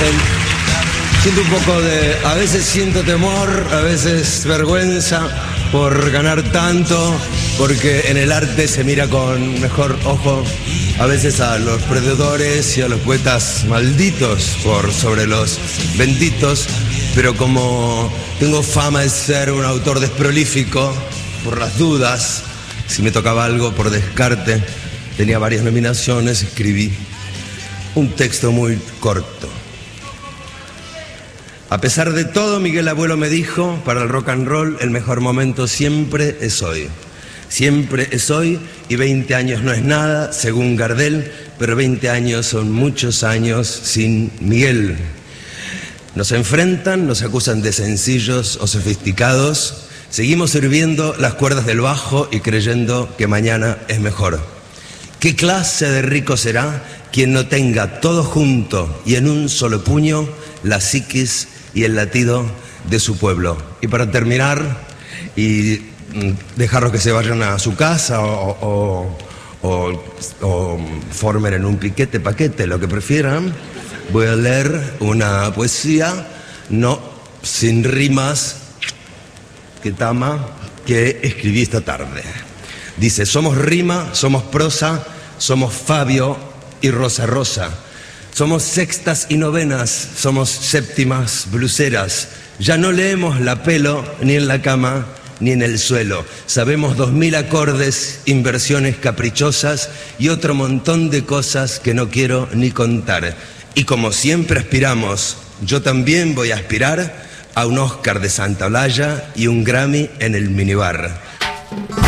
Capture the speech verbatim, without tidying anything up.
Ángel. Siento un poco de... A veces siento temor, a veces vergüenza por ganar tanto, porque en el arte se mira con mejor ojo a veces a los perdedores y a los poetas malditos por sobre los benditos, pero como tengo fama de ser un autor desprolífico, por las dudas, si me tocaba algo por descarte, tenía varias nominaciones, escribí un texto muy corto. A pesar de todo, Miguel Abuelo me dijo, para el rock and roll, el mejor momento siempre es hoy. Siempre es hoy, y veinte años no es nada, según Gardel, pero veinte años son muchos años sin Miguel. Nos enfrentan, nos acusan de sencillos o sofisticados, seguimos sirviendo las cuerdas del bajo y creyendo que mañana es mejor. ¿Qué clase de rico será quien no tenga todo junto y en un solo puño la psiquis y el latido de su pueblo? Y para terminar, y dejarlos que se vayan a su casa o, o, o, o formen en un piquete, paquete, lo que prefieran, voy a leer una poesía, no sin rimas, que tama, que escribí esta tarde. Dice: somos rima, somos prosa, somos Fabio y Rosa Rosa. Somos sextas y novenas, somos séptimas bluseras. Ya no leemos la pelo ni en la cama ni en el suelo. Sabemos dos mil acordes, inversiones caprichosas y otro montón de cosas que no quiero ni contar. Y como siempre aspiramos, yo también voy a aspirar a un Oscar de Santa Olalla y un Grammy en el minibar.